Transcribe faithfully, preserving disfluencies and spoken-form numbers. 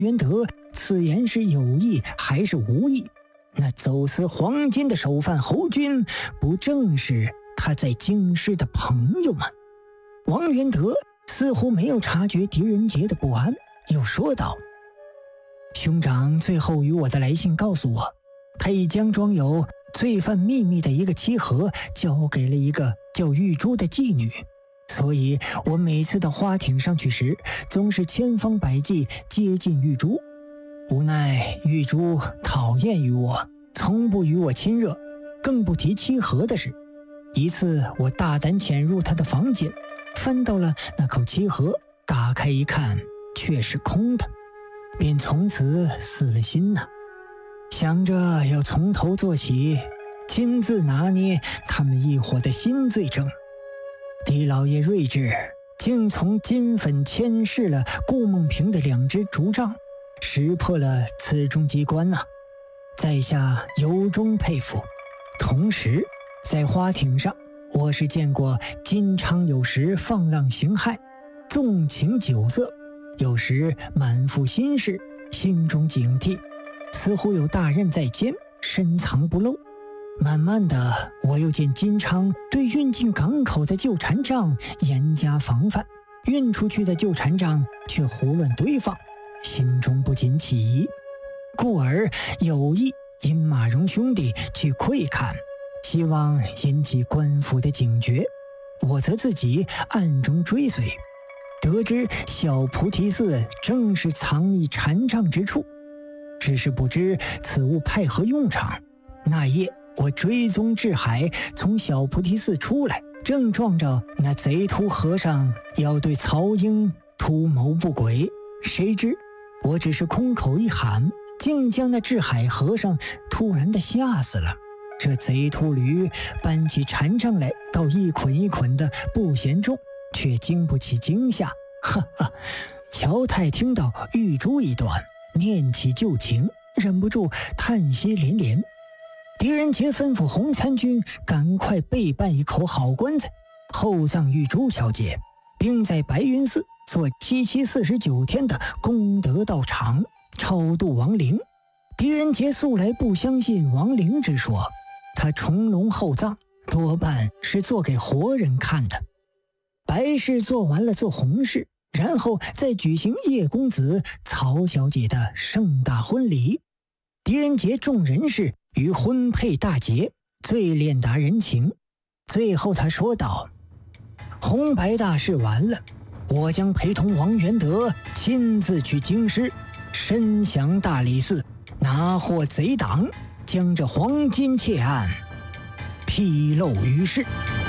元德此言是有意还是无意？那走私黄金的首犯侯军，不正是他在京师的朋友吗？王元德似乎没有察觉狄仁杰的不安，又说道：兄长最后与我的来信告诉我，他已将装有罪犯秘密的一个漆盒交给了一个叫玉珠的妓女，所以我每次到花艇上去时，总是千方百计接近玉珠。无奈玉珠讨厌于我，从不与我亲热，更不提漆盒的事。一次我大胆潜入他的房间，翻到了那口漆盒，打开一看，却是空的，便从此死了心呐、啊。想着要从头做起，亲自拿捏他们一伙的新罪证。狄老爷睿智，竟从金粉牵制了顾梦平的两只竹杖，识破了此中机关呐、啊，在下由衷佩服。同时在花艇上，我是见过金昌有时放浪形骸，纵情酒色，有时满腹心事，心中警惕，似乎有大任在肩，深藏不露。慢慢的，我又见金昌对运进港口的旧禅杖严加防范，运出去的旧禅杖却胡乱堆放，心中不禁起疑，故而有意引马荣兄弟去窥看，希望引起官府的警觉。我则自己暗中追随，得知小菩提寺正是藏匿禅杖之处，只是不知此物派何用场。那夜我追踪智海从小菩提寺出来，正撞着那贼秃和尚要对曹英图谋不轨，谁知我只是空口一喊，竟将那智海和尚突然的吓死了。这贼秃驴搬起禅杖来，倒一捆一捆的不嫌重，却经不起惊吓。哈哈！乔太听到玉珠一段，念起旧情，忍不住叹息连连。狄仁杰吩咐洪参军赶快备办一口好棺材，厚葬玉珠小姐，并在白云寺做七七四十九天的功德道场，超度亡灵。狄仁杰素来不相信亡灵之说，他重龙厚葬多半是做给活人看的。白事做完了做红事，然后再举行叶公子曹小姐的盛大婚礼。狄仁杰众人士于婚配大节，最练达人情。最后他说道：红白大事完了，我将陪同王元德亲自去京师，深降大理寺，拿获贼党，将这黄金窃案披露于世。